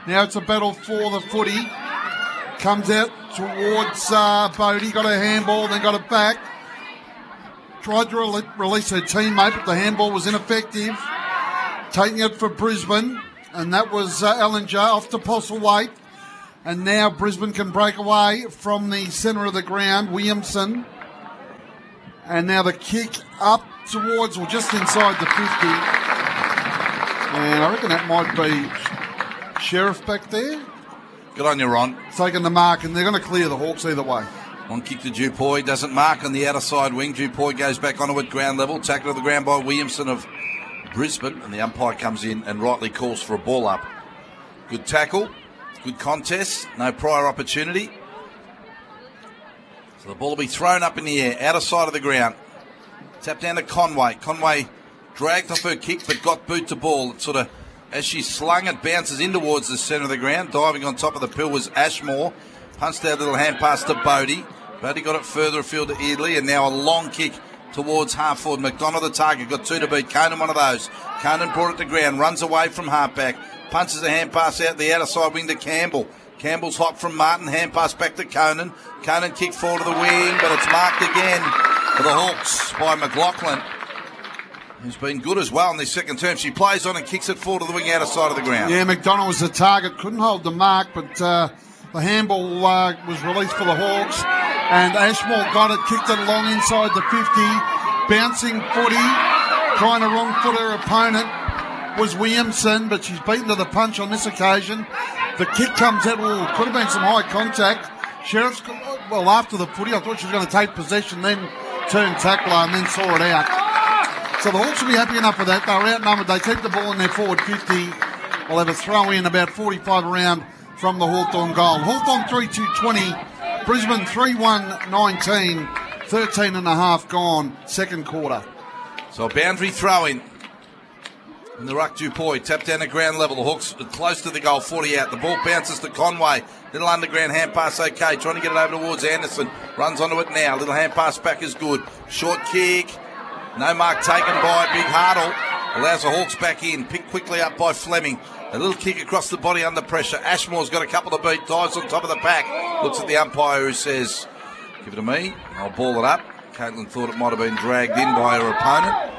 Now it's a battle for the footy. Comes out towards Bodie. Got a handball, then got it back. Tried to release her teammate, but the handball was ineffective. Taking it for Brisbane, and that was Ellinger off to Postlethwaite. And now Brisbane can break away from the centre of the ground, Williamson. And now the kick up towards, or just inside the 50. And I reckon that might be Sheriff back there. Good on you, Ron. Taking the mark, and they're going to clear the Hawks either way. One kick to Dupuy, doesn't mark on the outer side wing. Dupuy goes back onto it ground level. Tackle to the ground by Williamson of Brisbane, and the umpire comes in and rightly calls for a ball up. Good tackle, good contest, no prior opportunity. So the ball will be thrown up in the air, outer side of the ground. Tap down to Conway. Conway dragged off her kick but got boot to ball. It sort of, as she slung it, bounces in towards the centre of the ground. Diving on top of the pill was Ashmore. Punched out a little hand pass to Bodie. Bodie got it further afield to Eardley, and now a long kick towards half forward. McDonough the target, got two to beat. Conan one of those. Conan brought it to ground, runs away from halfback, punches a hand pass out the outer side wing to Campbell. Campbell's hot from Martin, hand pass back to Conan. Conan kicked forward to the wing, but it's marked again for the Hawks by McLaughlin, who's been good as well in this second term. She plays on and kicks it forward to the wing outer side of the ground. Yeah, McDonough was the target, couldn't hold the mark, but the handball was released for the Hawks, and Ashmore got it, kicked it along inside the 50, bouncing footy, trying to wrong foot her opponent was Williamson, but she's beaten to the punch on this occasion. The kick comes out, could have been some high contact. Sheriff's, well, after the footy, I thought she was going to take possession, then turn tackler, and then saw it out. So the Hawks will be happy enough with that. They were outnumbered. They keep the ball in their forward 50. We'll have a throw in about 45 around from the Hawthorn goal. Hawthorn 3-2-20, Brisbane 3-1-19, 13 and a half gone, second quarter. So a boundary throw in. And the ruck Dupuy, tapped down at ground level. The Hawks are close to the goal, 40 out. The ball bounces to Conway. Little underground hand pass, okay. Trying to get it over towards Anderson. Runs onto it now. Little hand pass back is good. Short kick. No mark taken by Big Hartle. Allows the Hawks back in. Picked quickly up by Fleming. A little kick across the body under pressure. Ashmore's got a couple to beat. Dives on top of the pack. Looks at the umpire who says, give it to me. I'll ball it up. Caitlin thought it might have been dragged in by her opponent.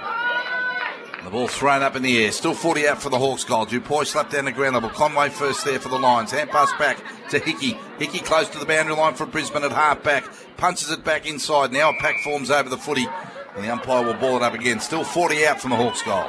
The ball thrown up in the air. Still 40 out for the Hawks goal. Dupuy slapped down the ground level. Conway first there for the Lions. Hand pass back to Hickey. Hickey close to the boundary line for Brisbane at half back. Punches it back inside. Now a pack forms over the footy. And the umpire will ball it up again. Still 40 out from the Hawks goal.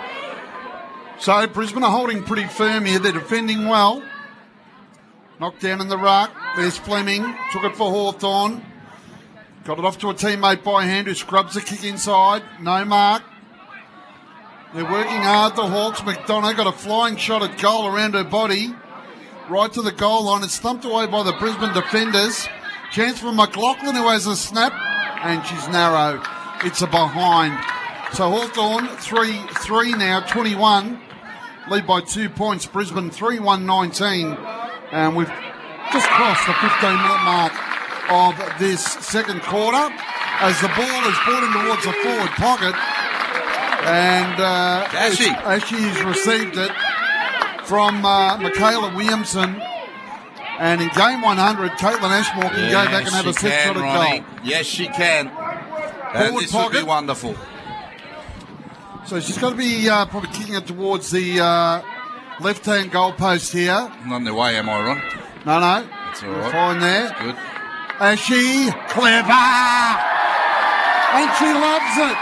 So Brisbane are holding pretty firm here. They're defending well. Knocked down in the ruck. There's Fleming. Took it for Hawthorn. Got it off to a teammate by hand who scrubs the kick inside. No mark. They're working hard, the Hawks. McDonough got a flying shot at goal around her body. Right to the goal line. It's thumped away by the Brisbane defenders. Chance for McLaughlin, who has a snap. And she's narrow. It's a behind. So Hawthorn 3-3 now, 21. Lead by 2 points. Brisbane 3-1-19. And we've just crossed the 15-minute mark of this second quarter. As the ball is brought in towards the forward pocket. And Ashley's received it from Michaela Williamson. And in game 100, Caitlin Ashmore can go back and have a set-shot at goal. Yes, she can. And this would be wonderful. So she's got to be probably kicking it towards the left-hand goal post here. Not in the way, am I, Ron? No. That's all right. Fine there. That's good. Ashley, clever! And she loves it.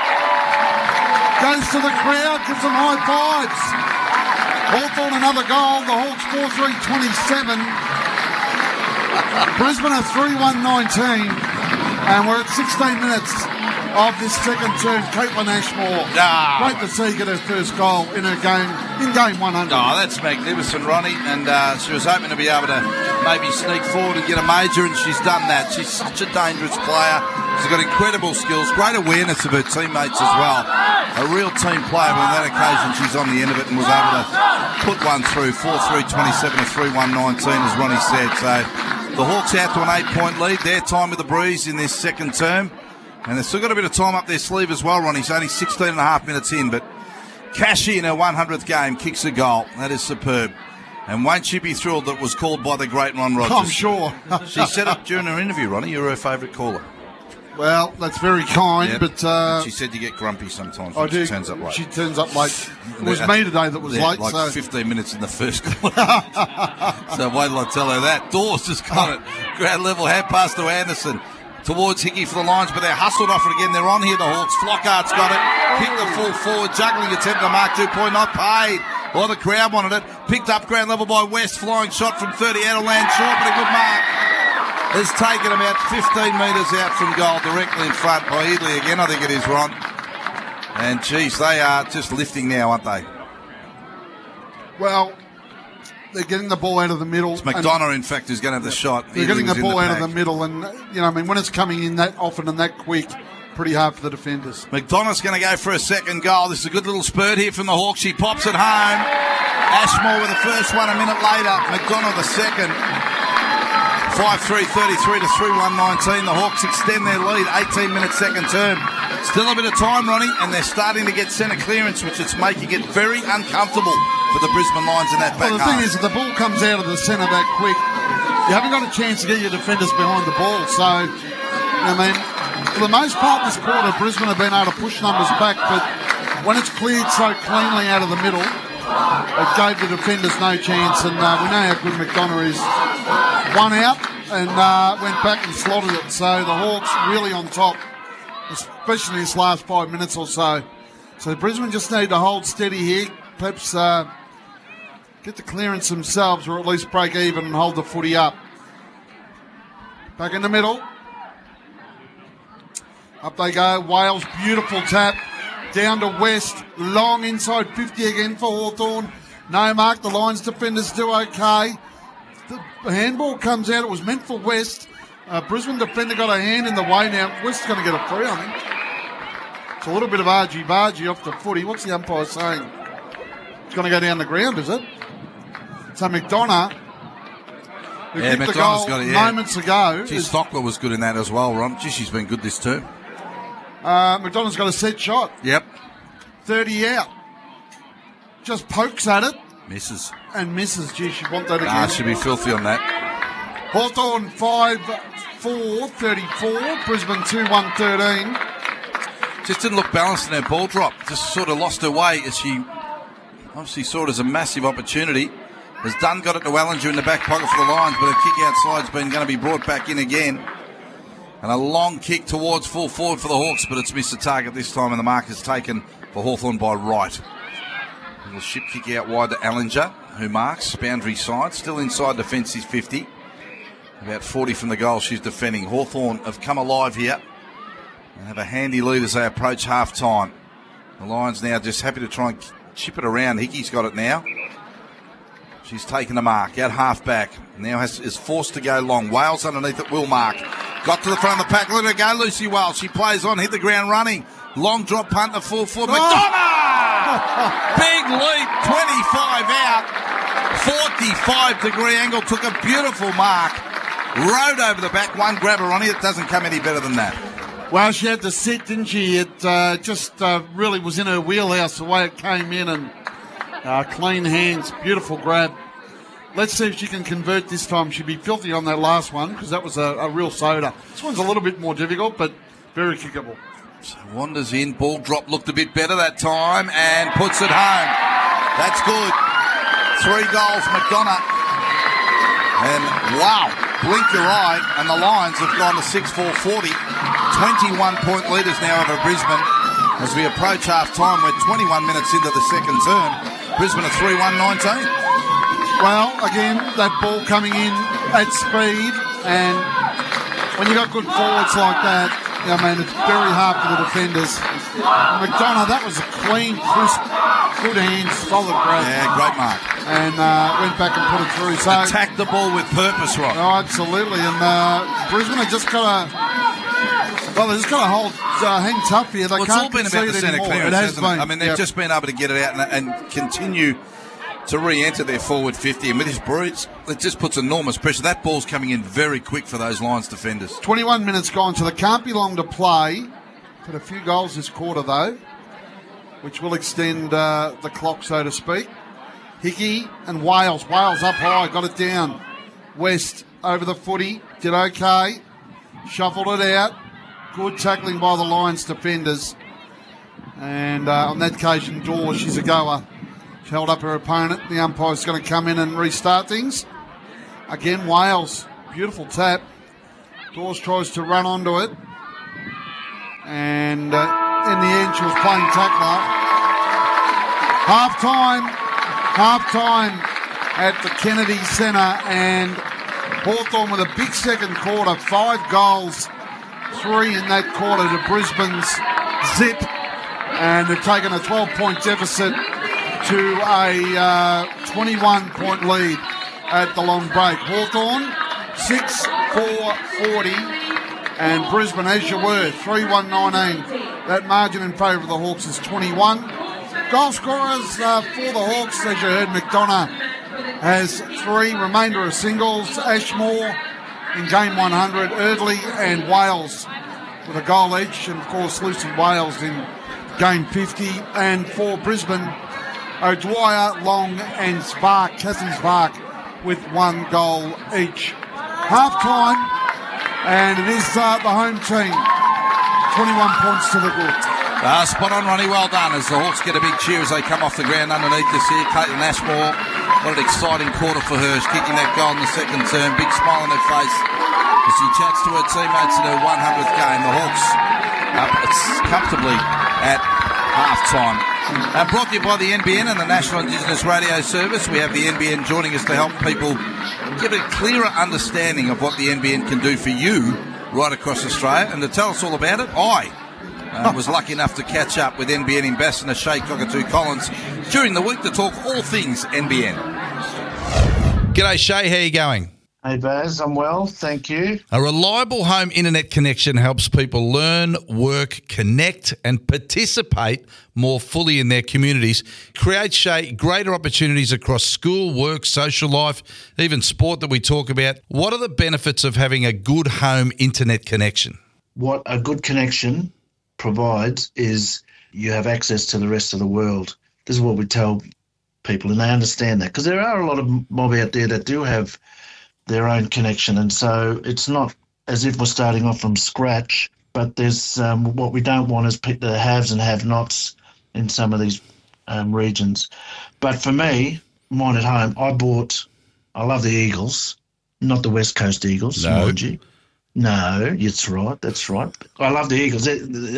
Goes to the crowd, gives them high fives. Hawthorn another goal. The Hawks 4-3-27. Brisbane are 3-1-19. And we're at 16 minutes of this second term. Caitlin Ashmore. Great to see get her first goal in her game, in game 100. Oh, that's magnificent, Ronnie. And she was hoping to be able to maybe sneak forward and get a major, and she's done that. She's such a dangerous player. She's got incredible skills, great awareness of her teammates as well. A real team player, but on that occasion she's on the end of it and was able to put one through. 4-3-27 to 3-1-19, as Ronnie said. So the Hawks out to an 8-point lead. Their time with the breeze in this second term. And they've still got a bit of time up their sleeve as well, Ronnie. He's only 16 and a half minutes in, but Cashy in her 100th game kicks a goal. That is superb. And won't she be thrilled that it was called by the great Ron Rogers? I'm sure. She said it during her interview, Ronnie, you're her favourite caller. Well, that's very kind, Yep. but... she said you get grumpy sometimes I when do. she turns up late. She turns up late. It was me today that was late. Like so 15 minutes in the first quarter. So wait till I tell her that. Dawes just got it. Ground level, hand pass to Anderson. Towards Hickey for the Lions, but they're hustled off it again. They're on here, the Hawks. Flockhart's got it. Kicked the full forward. Juggling attempt to mark 2 point. Not paid. Well, the crowd wanted it. Picked up ground level by West. Flying shot from 30 out of land short, but a good mark. Has taken about 15 metres out from goal, directly in front by Headley again, I think it is, Ron. And, geez, they are just lifting now, aren't they? Well, they're getting the ball out of the middle. It's McDonough, in fact, who's going to have the shot. They're getting the Headley was ball in out of the middle, and, when it's coming in that often and that quick, pretty hard for the defenders. McDonough's going to go for a second goal. This is a good little spurt here from the Hawks. He pops it home. Ashmore with the first one a minute later. McDonough the second. 5-3-33 to 3-1-19. The Hawks extend their lead. 18-minute second term. Still a bit of time, Ronnie, and they're starting to get centre clearance, which is making it very uncomfortable for the Brisbane Lions in that back Well, the thing is, if the ball comes out of the centre that quick, you haven't got a chance to get your defenders behind the ball. So, for the most part this quarter, Brisbane have been able to push numbers back, but when it's cleared so cleanly out of the middle, it gave the defenders no chance, and we know how good McDonough is. One out and went back and slotted it. So the Hawks really on top, especially this last 5 minutes or so. So Brisbane just need to hold steady here, perhaps get the clearance themselves, or at least break even and hold the footy up. Back in the middle. Up they go. Wales, beautiful tap. Down to West. Long inside 50 again for Hawthorn. No mark. The Lions defenders do okay. The handball comes out. It was meant for West. Brisbane defender got a hand in the way now. West's going to get a free, I think. It's a little bit of argy-bargy off the footy. What's the umpire saying? It's going to go down the ground, is it? So McDonough, who kicked the goal moments ago. Stockler was good in that as well, Ron. She's been good this term. McDonough's got a set shot. Yep. 30 out. Just pokes at it. Misses. And misses. Gee, she'd want that again. She'd be filthy on that. Hawthorn 5-4, 34. Brisbane 2-1, 13. Just didn't look balanced in her ball drop. Just sort of lost her way as she obviously saw it as a massive opportunity. Has Dunn got it to Wellinger in the back pocket for the Lions, but a kick outside's been going to be brought back in again. And a long kick towards full forward for the Hawks, but it's missed the target this time, and the mark is taken for Hawthorn by Wright. Little ship kick out wide to Ellinger, who marks boundary side, still inside defence's 50. About 40 from the goal she's defending. Hawthorn have come alive here and have a handy lead as they approach half-time. The Lions now just happy to try and chip it around. Hickey's got it now. She's taken the mark out half-back. Now is forced to go long. Wales underneath it will mark. Got to the front of the pack. Let her go, Lucy Wales. She plays on, hit the ground running. Long drop punt to full forward. McDonough! Big leap, 25 out. 45-degree angle. Took a beautiful mark. Rode over the back. One grabber on it. It doesn't come any better than that. Well, she had to sit, didn't she? It just really was in her wheelhouse the way it came in, and clean hands. Beautiful grab. Let's see if she can convert this time. She'd be filthy on that last one because that was a real soda. This one's a little bit more difficult, but very kickable. So wanders in. Ball drop looked a bit better that time and puts it home. That's good. 3 goals, McDonough. And wow, blink your eye, and the Lions have gone to 6-4-40. 21-point leaders now over Brisbane. As we approach half-time, we're 21 minutes into the second term. Brisbane are 3-1-19. Well, again, that ball coming in at speed, and when you got good forwards like that, it's very hard for the defenders. McDonough, that was a clean, crisp, good hands, solid grab. Yeah, great mark. And went back and put it through. So attacked the ball with purpose, right? Oh, absolutely. And Brisbane have just got to... Well, they've just got to hold, hang tough here. They can't it's all been about the centre clearance, it has hasn't been. it? I mean, they've just been able to get it out and continue to re-enter their forward 50. And with his Bruce, it just puts enormous pressure. That ball's coming in very quick for those Lions defenders. 21 minutes gone, so there can't be long to play. Put a few goals this quarter, though, which will extend the clock, so to speak. Hickey and Wales. Wales up high, got it down. West over the footy, did okay. Shuffled it out. Good tackling by the Lions defenders. And on that occasion, Dawes, she's a goer. She held up her opponent. The umpire's going to come in and restart things. Again, Wales. Beautiful tap. Dawes tries to run onto it. And in the end, she was playing tackler. Half-time at the Kennedy Centre. And Hawthorn with a big second quarter. 5 goals, 3 in that quarter to Brisbane's zip. And they've taken a 12-point deficit to a 21-point lead at the long break. Hawthorn, 6-4-40. And Brisbane, as you were, 3-1-19. That margin in favour of the Hawks is 21. Goal scorers for the Hawks, as you heard, McDonough has 3. Remainder of singles. Ashmore in game 100. Erdley and Wales with a goal each. And, of course, Lucy Wales in game 50. And for Brisbane, O'Dwyer, Long and Spark, Cassie Spark with 1 goal each. Half-time. And it is the home team. 21 points to the good. Spot on, Ronnie. Well done. As the Hawks get a big cheer as they come off the ground underneath us here. Caitlin Ashmore, what an exciting quarter for her. She's kicking that goal in the second term. Big smile on her face as she chats to her teammates in her 100th game. The Hawks up comfortably at half-time. Brought to you by the NBN and the National Indigenous Radio Service. We have the NBN joining us to help people get a clearer understanding of what the NBN can do for you right across Australia. And to tell us all about it, I was lucky enough to catch up with NBN Ambassador Shay Cockatoo Collins during the week to talk all things NBN. G'day, Shay. How are you going? Hey, Baz. I'm well, thank you. A reliable home internet connection helps people learn, work, connect and participate more fully in their communities. Creates, Shay, greater opportunities across school, work, social life, even sport that we talk about. What are the benefits of having a good home internet connection? What a good connection provides is you have access to the rest of the world. This is what we tell people, and they understand that, because there are a lot of mob out there that do have their own connection, and so it's not as if we're starting off from scratch, but there's what we don't want is the haves and have-nots in some of these regions. But for me, mine at home, I love the Eagles, not the West Coast Eagles, mind you. No, that's right. I love the Eagles.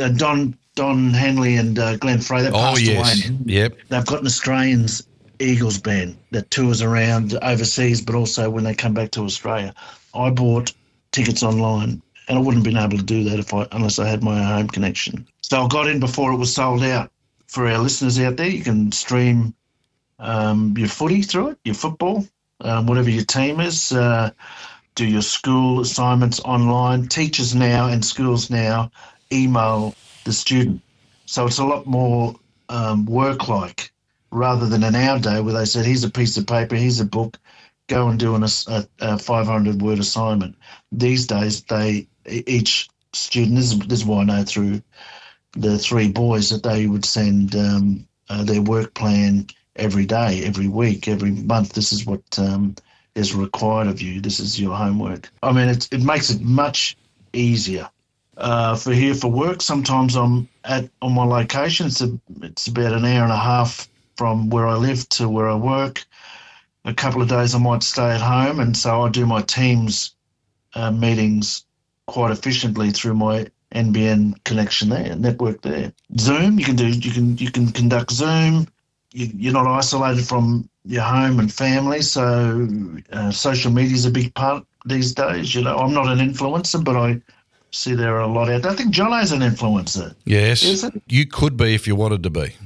Don Henley and Glenn Frey, they passed away. Yep. They've got an Australian Eagles band that tours around overseas, but also when they come back to Australia. I bought tickets online, and I wouldn't have been able to do that unless I had my home connection. So I got in before it was sold out. For our listeners out there, you can stream your footy through it, your football, whatever your team is. Do your school assignments online. Teachers now and schools now email the student. So it's a lot more work-like, rather than in our day where they said, here's a piece of paper, here's a book, go and do a 500-word assignment. These days, each student, this is why I know through the 3 boys, that they would send their work plan every day, every week, every month. This is what is required of you. This is your homework. I mean, it makes it much easier. For work, sometimes I'm on my location. It's about an hour and a half from where I live to where I work. A couple of days I might stay at home, and so I do my Teams meetings quite efficiently through my NBN connection there, network there. Zoom, you can conduct Zoom. You're not isolated from your home and family, so social media is a big part these days. You know, I'm not an influencer, but I see there are a lot out there. I think Jono's an influencer. Yes, is it? You could be if you wanted to be.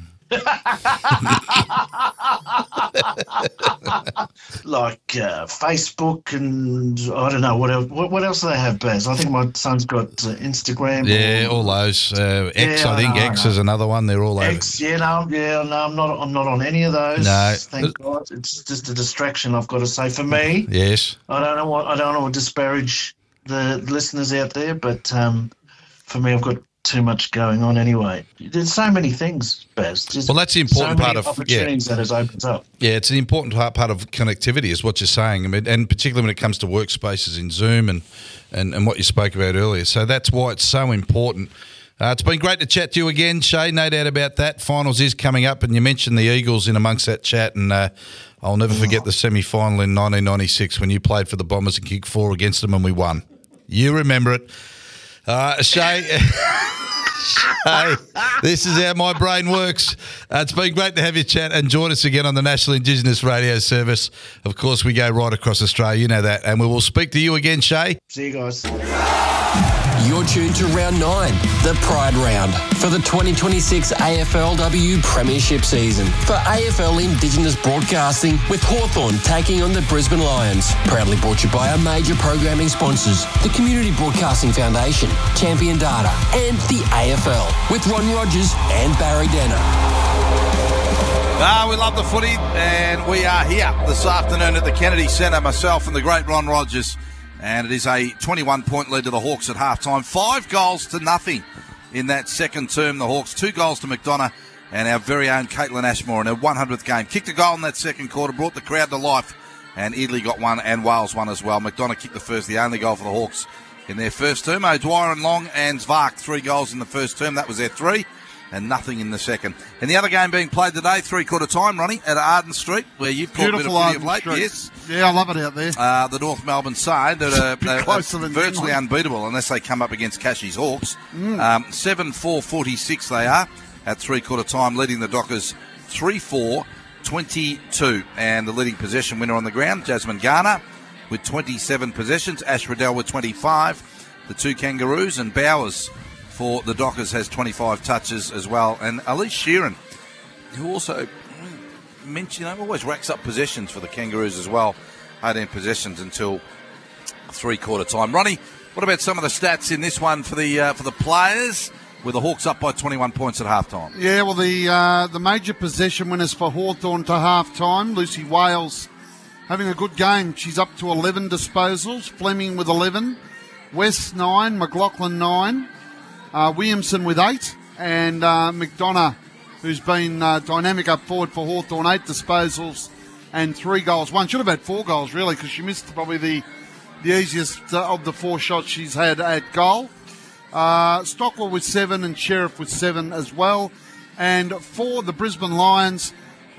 Like Facebook and I don't know what else. What else do they have, Baz? I think my son's got Instagram. Yeah, all those. X, I think X is another one. They're all X, over. No, I'm not on any of those. No, thank God. It's just a distraction, I've got to say. For me, yes. I don't want to disparage the listeners out there, but for me, I've got too much going on anyway. There's so many things, Baz. Well, that's the important part of opportunities that it opens up. Yeah, it's an important part of connectivity, is what you're saying, and particularly when it comes to workspaces in Zoom and what you spoke about earlier. So that's why it's so important. It's been great to chat to you again, Shay, no doubt about that. Finals is coming up, and you mentioned the Eagles in amongst that chat, and I'll never forget the semi-final in 1996 when you played for the Bombers and kicked 4 against them and we won. You remember it. Shay, this is how my brain works. It's been great to have you chat and join us again on the National Indigenous Radio Service. Of course, we go right across Australia, you know that, and we will speak to you again, Shay. See you guys. You're tuned to Round 9, the Pride Round, for the 2026 AFLW Premiership season. For AFL Indigenous Broadcasting, with Hawthorn taking on the Brisbane Lions. Proudly brought to you by our major programming sponsors, the Community Broadcasting Foundation, Champion Data, and the AFL, with Ron Rogers and Barry Denner. We love the footy, and we are here this afternoon at the Kennedy Centre, myself and the great Ron Rogers. And it is a 21-point lead to the Hawks at halftime. 5-0 in that second term. The Hawks, 2 goals to McDonough and our very own Caitlin Ashmore in her 100th game. Kicked a goal in that second quarter, brought the crowd to life, and Italy got one and Wales won as well. McDonough kicked the first, the only goal for the Hawks in their first term. O'Dwyer and Long and Zvark, 3 goals in the first term. That was their 3. And nothing in the second. And the other game being played today, 3/4 time, Ronnie, at Arden Street, where you've caught a bit of footy of late. Street. Yes. Yeah, I love it out there. The North Melbourne side that are virtually England. unbeatable unless they come up against Cashie's Hawks. 7-4-46 they are at 3/4 time, leading the Dockers 3-4-22. And the leading possession winner on the ground, Jasmine Garner, with 27 possessions. Ash Riddell with 25. The 2 Kangaroos, and Bowers for the Dockers has 25 touches as well. And Elise Sheeran, who also always racks up possessions for the Kangaroos as well. 18 possessions until 3/4 time. Ronnie, what about some of the stats in this one for the players, with the Hawks up by 21 points at halftime? Yeah, well, the major possession winners for Hawthorn to halftime, Lucy Wales having a good game. She's up to 11 disposals. Fleming with 11. West 9. McLaughlin 9. Williamson with 8, and McDonough, who's been dynamic up forward for Hawthorn, 8 disposals and 3 goals. One should have had 4 goals, really, because she missed probably the easiest of the 4 shots she's had at goal. Stockwell with 7 and Sheriff with 7 as well. And for the Brisbane Lions,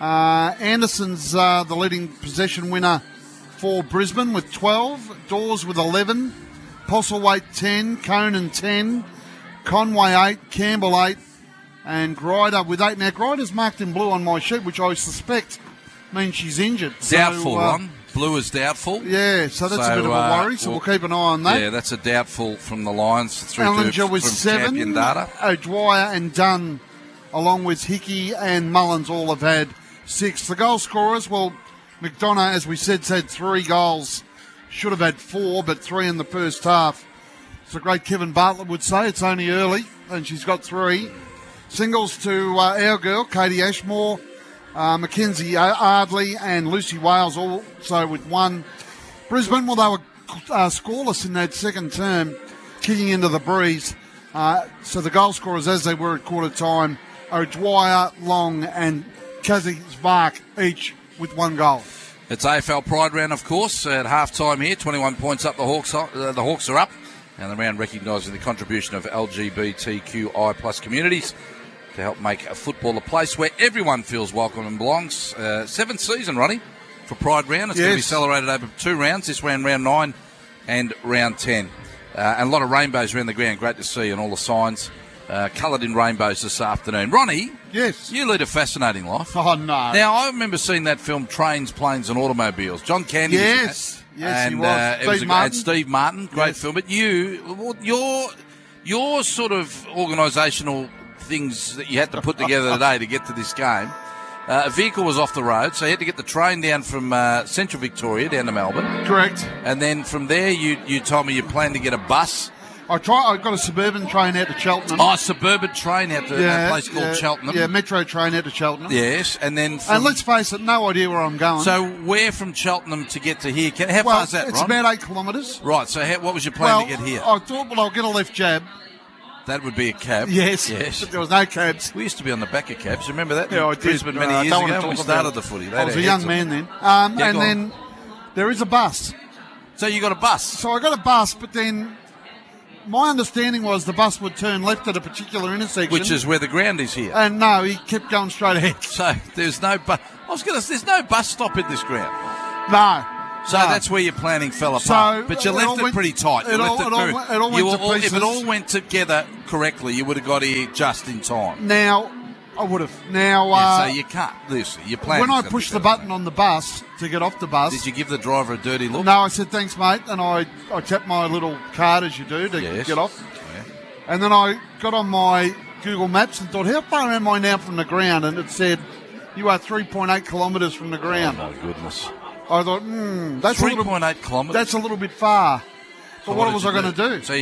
Anderson's the leading possession winner for Brisbane with 12, Dawes with 11, Postlethwaite 10, Conan 10, Conway 8, Campbell 8, and Grider with 8. Now, Grider's marked in blue on my sheet, which I suspect means she's injured. Doubtful, Ron. Blue is doubtful. Yeah, so that's a bit of a worry, so we'll keep an eye on that. Yeah, that's a doubtful from the Lions. Ellinger with 7. O'Dwyer and Dunn, along with Hickey and Mullins, all have had 6. The goal scorers, well, McDonough, as we said, had 3 goals. Should have had 4, but 3 in the first half. The great Kevin Bartlett would say it's only early, and she's got 3. Singles to our girl, Katie Ashmore, Mackenzie Ardley, and Lucy Wales also with 1. Brisbane, well, they were scoreless in that second term, kicking into the breeze. So the goal scorers, as they were at quarter time, O'Dwyer, Long, and Kazi Zvark, each with 1 goal. It's AFL Pride Round, of course, at half-time here. 21 points up, the Hawks are up. And the round recognising the contribution of LGBTQI plus communities to help make football a place where everyone feels welcome and belongs. 7th season, Ronnie, for Pride Round. It's going to be celebrated over 2 rounds, this round 9 and round 10. And a lot of rainbows around the ground, great to see, and all the signs coloured in rainbows this afternoon. Ronnie, yes, you lead a fascinating life. Oh, no. Now, I remember seeing that film Trains, Planes and Automobiles. John Candy was in that. Yes, and, he was. Steve Martin, great film. But your sort of organisational things that you had to put together today to get to this game, a vehicle was off the road, so you had to get the train down from Central Victoria down to Melbourne. Correct. And then from there, you told me you planned to get a bus. I got a suburban train out to Cheltenham. Oh, suburban train out to a place called Cheltenham. Yeah, metro train out to Cheltenham. Yes, and then... And let's face it, no idea where I'm going. So where from Cheltenham to get to here? How far is that, It's Ron? about 8 kilometres. Right, so what was your plan to get here? I thought, I'll get a left jab That would be a cab. Yes. Yes. But there was no cabs. We used to be on the back of cabs. Remember that? Yeah, I in did. Brisbane many years don't ago want to when we talk started about the it. footy. They I had was our a young heads man on. then. Yeah, And go on. then there is a bus. So you got a bus. So I got a bus, but then my understanding was the bus would turn left at a particular intersection. Which is where the ground is here. And no, he kept going straight ahead. So there's no bus. There's no bus stop in this ground. No. So no. that's where your planning fell So apart. But you it left all it went- pretty tight. You it all- left it all very- went- it all you went to were- If pieces. it all went together correctly, you would have got here just in time. Now, I would have. Now, Yeah, so you can't, Lucy. Your plan. when I pushed the button on the bus to get off the bus, Did you give the driver a dirty look? no, I said, thanks, mate. And I tapped my little card, as you do, to Yes. get off. Yeah. And then I got on my Google Maps and thought, how far am I now from the ground? And it said, you are 3.8 kilometres from the ground. Oh, my goodness. I thought, that's a little, 3.8 kilometres. that's a little bit far. But So what did was you I going to do? So